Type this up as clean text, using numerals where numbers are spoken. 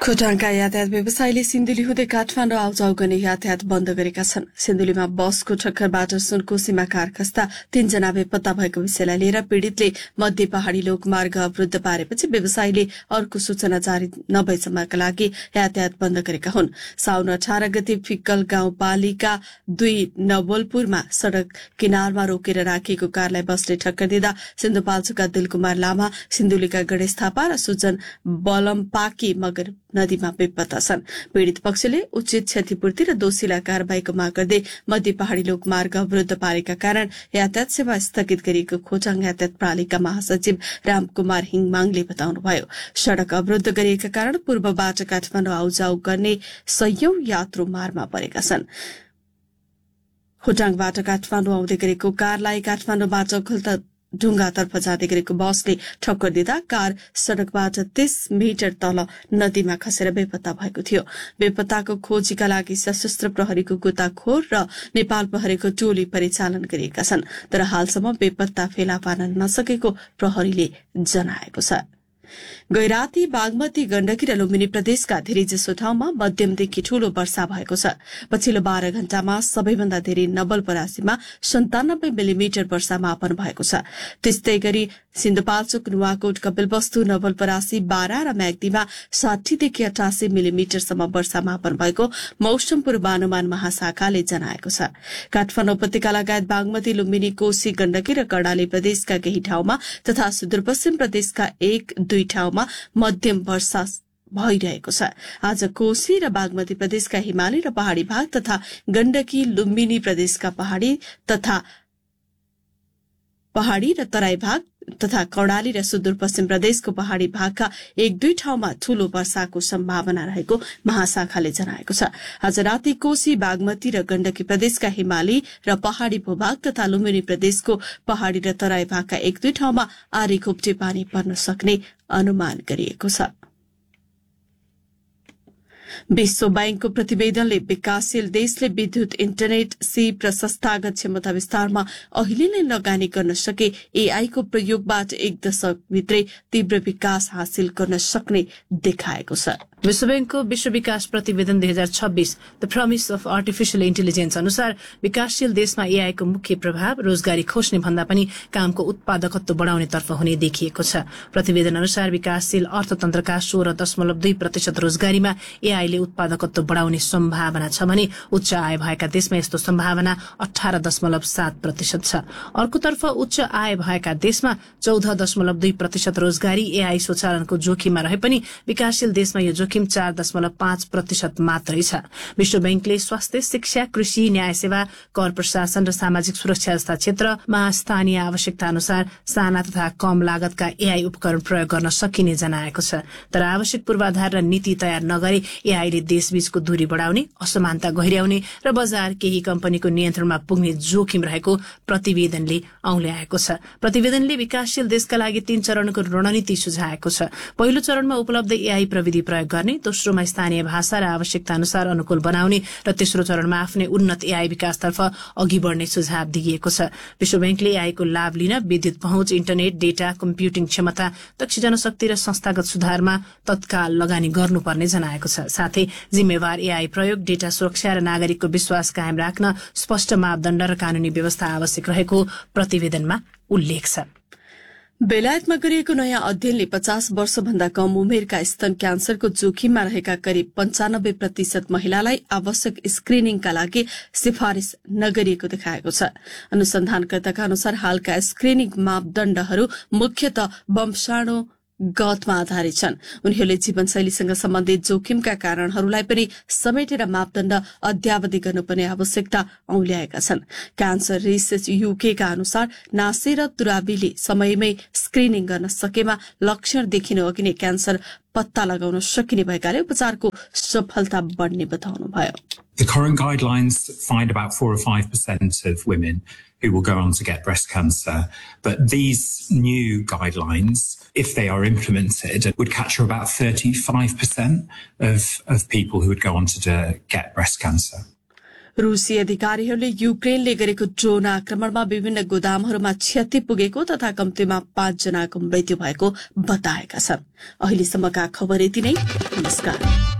खोटाङका यातायात व्यवसायीले सिन्धुली हुँदै काठमाडौँ आउजाउ गर्ने यातायात बन्द गरेका छन्। सिन्धुलीमा बसको ठक्करबाट सुनकोसीमा कार खस्दा 3 जना बेपत्ता भएको विषयलाई लिएर पीड़ितले मध्य पहाड़ी लोकमार्ग अवरुद्ध पारेपछि व्यवसायीले अर्को सूचना जारी नभएसम्मका लागि यातायात बन्द गरेका हुन्। साउन 18 गते फिक्कल गाउँपालिका 2 नवलपुरमा सड़क किनारमा रोकेर राखिएको कारलाई बसले ठक्कर दिँदा सिन्धुपाल्चोकका दिलकुमार लामा, सिन्धुलीका गणेश थापा र सुजन बलमपाकी मगर नदीमा बेपत्ता छन्। पीड़ित पक्षले उचित क्षतिपूर्ति र दोषीलाई कार्यवाहीको माग गर्दै मध्य पहाड़ी लोकमार्ग अवरुद्ध पारेका कारण यातायात सेवा स्थगित गरिएको खोटाङ यातायात प्रणालीका महासचिव रामकुमार हिङमाङले बताउनुभयो। सड़क अवरुद्ध गरिएका कारण पूर्वबाट काठमाडौँ आउजाउ गर्ने सयौं यात्रु मारमा परेका छन्। खोटाङबाट काठमाडौँ आउँदै गरेको कारलाई काठमाडौँबाट ढुङ्गातर्फ जाँदै गरेको बसले ठक्कर दिँदा कार सड़कबाट 30 मिटर तल नदीमा खसेर बेपत्ता भएको थियो। बेपत्ताको खोजीका लागि सशस्त्र प्रहरीको गोताखोर र नेपाल प्रहरीको टोली परिचालन गरिएका छन्, तर हालसम्म बेपत्ता फेला पार्न नसकेको प्रहरीले जनाएको छ। गैराती, बागमती, गण्डकी र लुम्बिनी प्रदेशका धेरैजसो ठाउँमा मध्यमदेखि ठूलो वर्षा भएको छ। पछिल्लो 12 घण्टामा सबैभन्दा धेरै नवलपरासीमा 97 मिलिमिटर वर्षा मापन भएको छ। त्यस्तै गरी सिन्धुपाल्चोक, नुवाकोट, कपिलवस्तु, नवलपरासी, बारा र म्याग्दीमा 60 देखि 88 मिलिमिटरसम्म वर्षा मापन भएको मौसम पूर्वानुमान महाशाखाले जनाएको छ। काठमाडौँ उपत्यका लगायत बागमती, लुम्बिनी, कोशी, गण्डकी र कर्णाली प्रदेशका केही ठाउँमा तथा सुदूरपश्चिम प्रदेशका 1-2 ठाउँमा मध्यम वर्षा भइरहेको छ। आज कोशी र बागमती प्रदेशका हिमाली र पहाड़ी भाग तथा गण्डकी, लुम्बिनी प्रदेशका पहाड़ी र तराई भाग तथा कर्णाली र सुदूरपश्चिम प्रदेशको पहाड़ी भागका 1-2 ठाउँमा ठूलो वर्षाको सम्भावना रहेको महाशाखाले जनाएको छ। आज राति कोशी, बागमती र गण्डकी प्रदेशका हिमाली र पहाड़ी भूभाग तथा लुम्बिनी प्रदेशको पहाड़ी र तराई भागका 1-2 ठाउँमा आधी घोप्टे पानी पर्न सक्ने अनुमान गरिएको छ। विश्व बैंकको प्रतिवेदनले विकासशील देशले विद्युत, इन्टरनेट, सिप र संस्थागत क्षमता विस्तारमा अहिले नै लगानी गर्न सके एआईको प्रयोगबाट 1 दशकभित्रै तीव्र विकास हासिल गर्न सक्ने देखाएको छ। विश्व बैंकको विश्व विकास प्रतिवेदन 2026 the promise of artificial intelligence अनुसार विकासशील देशमा एआईको मुख्य प्रभाव रोजगारी खोज्ने भन्दा पनि कामको उत्पादकत्व बढ़ाउनेतर्फ हुने देखिएको छ। प्रतिवेदन अनुसार विकासशील अर्थतन्त्रका 16.2% रोजगारीमा एआईले उत्पादकत्व बढ़ाउने सम्भावना छ भने उच्च आय भएका देशमा यस्तो सम्भावना 18.7% छ। अर्कोतर्फ उच्च आय भएका देशमा 14.2% रोजगारी एआई स्वचालनको जोखिममा रहे पनि विकासशील देशमा यो जोखिम 4.5% मात्रै छ। विश्व बैंकले स्वास्थ्य, शिक्षा, कृषि, न्याय सेवा, कर प्रशासन र सामाजिक सुरक्षा जस्ता क्षेत्रमा स्थानीय आवश्यकता अनुसार साना तथा कम लागतका एआई उपकरण प्रयोग गर्न सकिने जनाएको छ। तर आवश्यक पूर्वाधार र नीति तयार नगरी एआईले देशबीचको दूरी बढ़ाउने, असमानता गहिर्याउने र बजार केही कम्पनीको नियन्त्रणमा पुग्ने जोखिम रहेको प्रतिवेदनले औल्याएको छ। प्रतिवेदनले विकासशील देशका लागि 3 चरणको रणनीति सुझाएको छ। पहिलो चरणमा उपलब्ध एआई प्रविधि प्रयोग गर्ने, दोस्रोमा स्थानीय भाषा र आवश्यकता अनुसार अनुकूल बनाउने र तेस्रो चरणमा आफ्नै उन्नत एआई विकासतर्फ अघि बढ़ने सुझाव दिइएको छ। विश्व बैंकले एआईको लाभ लिन विद्युत पहुँच, इन्टरनेट, डेटा, कम्प्युटिङ क्षमता, दक्ष जनशक्ति र संस्थागत सुधारमा तत्काल लगानी गर्नुपर्ने जनाएको छ। साथै जिम्मेवार एआई प्रयोग, डेटा सुरक्षा र नागरिकको विश्वास कायम राख्न स्पष्ट मापदण्ड र कानूनी व्यवस्था आवश्यक रहेको प्रतिवेदनमा उल्लेख छ। बेलायतमा गरिएको नयाँ अध्ययनले 50 वर्षभन्दा कम उमेरका स्तन क्यान्सरको जोखिममा रहेका करिब 95% महिलालाई आवश्यक स्क्रिनिङका लागि सिफारिश नगरिएको देखाएको छ। अनुसन्धानकर्ताका अनुसार हालका स्क्रिनिङ मापदण्डहरू मुख्यतः वंशाणु गतमा आधारित छन्। उनीहरूले जीवनशैलीसँग सम्बन्धित जोखिमका कारणहरूलाई पनि समेटेर मापदण्ड अद्यावधि गर्नुपर्ने आवश्यकता औल्याएका छन्। क्यान्सर रिसर्च यूकेका अनुसार नासे र तुराबीले समयमै स्क्रिनिङ गर्न सकेमा लक्षण देखिनु अघि नै क्यान्सर पत्ता लगाउन सकिने भएकाले उपचारको सफलता बढ्ने बताउनुभयो। The current guidelines find about 4 or 5% of women who will go on to get breast cancer. But these new guidelines, if they are implemented, would capture about 35% of people who would go on to get breast cancer. रूसी अधिकारीहरूले युक्रेनले गरेको drone आक्रमणमा विभिन्न गोदामहरूमा क्षति पुगेको तथा कम्तीमा 5 जनाको मृत्यु भएको बताएका छन्। अहिलेसम्मका खबर यति नै। नमस्कार।